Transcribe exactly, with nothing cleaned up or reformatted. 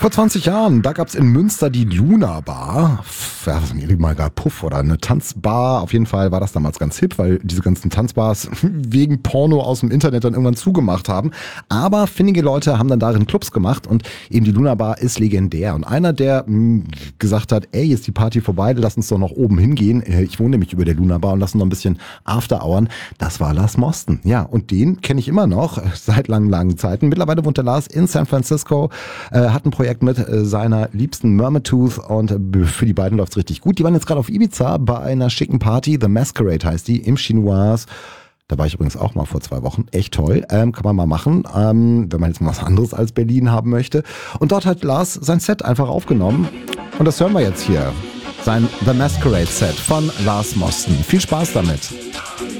Vor zwanzig Jahren, da gab es in Münster die Luna Bar. Ja, so ein ehemaliger Puff oder eine Tanzbar. Auf jeden Fall war das damals ganz hip, weil diese ganzen Tanzbars wegen Porno aus dem Internet dann irgendwann zugemacht haben. Aber findige Leute haben dann darin Clubs gemacht und eben die Luna Bar ist legendär. Und einer, der mh, gesagt hat, ey, ist die Party vorbei, lass uns doch noch oben hingehen. Ich wohne nämlich über der Luna Bar und lass uns noch ein bisschen After-Houren. Das war Lars Mosten. Ja, und den kenne ich immer noch seit langen, langen Zeiten. Mittlerweile wohnt der Lars in San Francisco, äh, hat ein Projekt mit äh, seiner liebsten Mermatooth und äh, für die beiden läuft's richtig gut. Die waren jetzt gerade auf Ibiza bei einer schicken Party, The Masquerade heißt die, im Chinoise. Da war ich übrigens auch mal vor zwei Wochen. Echt toll. Ähm, kann man mal machen, ähm, wenn man jetzt mal was anderes als Berlin haben möchte. Und dort hat Lars sein Set einfach aufgenommen. Und das hören wir jetzt hier. Sein The Masquerade Set von Lars Mosten. Viel Spaß damit.